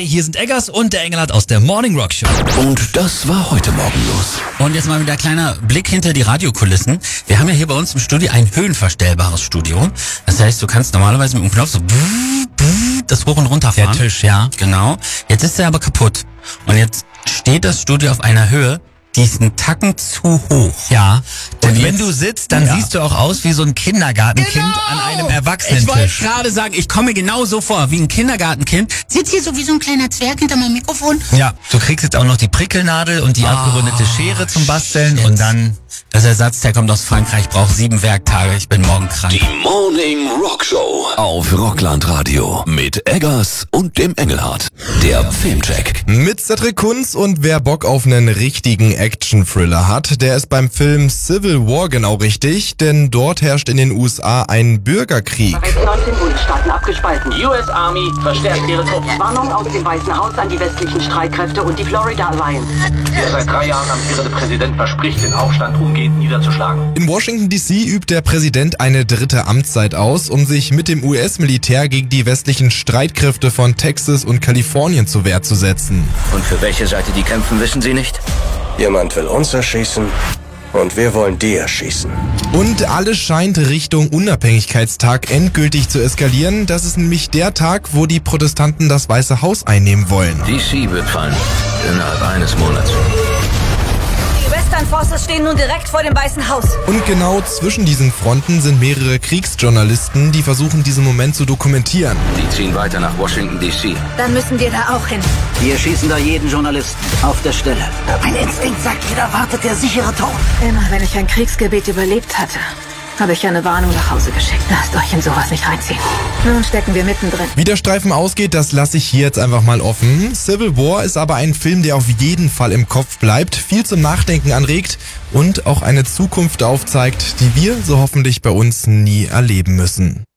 Hi, hier sind Eggers und der Engelhardt aus der Morning Rock Show. Und das war heute Morgen los. Und jetzt mal wieder ein kleiner Blick hinter die Radiokulissen. Wir haben ja hier bei uns im Studio ein höhenverstellbares Studio. Das heißt, du kannst normalerweise mit dem Knopf so das hoch und runter fahren. Der Tisch, ja. Genau. Jetzt ist er aber kaputt. Und jetzt steht das Studio auf einer Höhe, die ist einen Tacken zu hoch. Ja. Und Und wenn jetzt- du sitzt, dann siehst du auch aus wie so ein Kindergartenkind an einem Ich wollte Erwachsenentisch. gerade sagen, ich komme mir genau so vor, wie ein Kindergartenkind. Sitzt hier so wie so ein kleiner Zwerg hinter meinem Mikrofon. Ja, du kriegst jetzt auch noch die Prickelnadel und die abgerundete Schere zum Basteln shit. und dann... Das Ersatz, der kommt aus Frankreich, braucht 7 Werktage. Ich bin morgen krank. Die Morning Rock Show auf Rockland Radio mit Eggers und dem Engelhardt. Der Filmcheck. Mit Cedric Kunz, und wer Bock auf einen richtigen Action-Thriller hat, der ist beim Film Civil War genau richtig, denn dort herrscht in den USA ein Bürgerkrieg. Bereits 19 Bundesstaaten abgespalten. US Army verstärkt ihre Truppen. Warnung aus dem Weißen Haus an die westlichen Streitkräfte und die Florida Alliance. Der seit 3 Jahren amtierende Präsident verspricht, den Aufstand umgehend niederzuschlagen. In Washington D.C. übt der Präsident eine 3. Amtszeit aus, um sich mit dem US-Militär gegen die westlichen Streitkräfte von Texas und Kalifornien zur Wehr zu setzen. Und für welche Seite die kämpfen, wissen Sie nicht? Jemand will uns erschießen und wir wollen die erschießen. Und alles scheint Richtung Unabhängigkeitstag endgültig zu eskalieren. Das ist nämlich der Tag, wo die Protestanten das Weiße Haus einnehmen wollen. DC wird fallen. Innerhalb eines Monats. Die Western Forces stehen nun direkt vor dem Weißen Haus. Und genau zwischen diesen Fronten sind mehrere Kriegsjournalisten, die versuchen, diesen Moment zu dokumentieren. Die ziehen weiter nach Washington, D.C. Dann müssen wir da auch hin. Wir schießen da jeden Journalisten auf der Stelle. Mein Instinkt sagt, jeder wartet der sichere Tod. Immer wenn ich ein Kriegsgebiet überlebt hatte, habe ich eine Warnung nach Hause geschickt. Lasst euch in sowas nicht reinziehen. Nun stecken wir mittendrin. Wie der Streifen ausgeht, das lasse ich hier jetzt einfach mal offen. Civil War ist aber ein Film, der auf jeden Fall im Kopf bleibt, viel zum Nachdenken anregt und auch eine Zukunft aufzeigt, die wir so hoffentlich bei uns nie erleben müssen.